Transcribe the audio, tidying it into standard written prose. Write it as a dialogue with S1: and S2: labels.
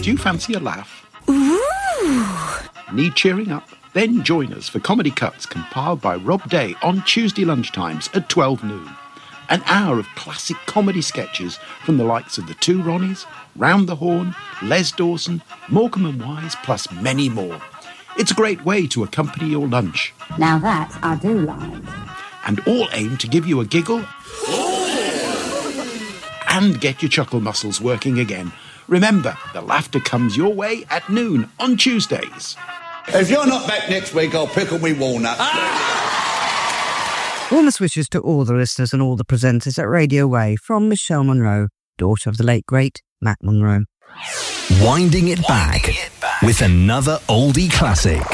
S1: Do you fancy a laugh?
S2: Ooh!
S1: Need cheering up? Then join us for Comedy Cuts compiled by Rob Day on Tuesday lunchtimes at 12 noon. An hour of classic comedy sketches from the likes of the Two Ronnies, Round the Horn, Les Dawson, Morecambe and Wise, plus many more. It's a great way to accompany your lunch.
S2: Now that I do like.
S1: And all aim to give you a giggle and get your chuckle muscles working again. Remember, the laughter comes your way at noon on Tuesdays.
S3: If you're not back next week, I'll pickle me walnuts.
S4: Warmest wishes to all the listeners and all the presenters at Radio Way from Michelle Monroe, daughter of the late great Matt Monroe.
S5: Winding it back with another oldie classic.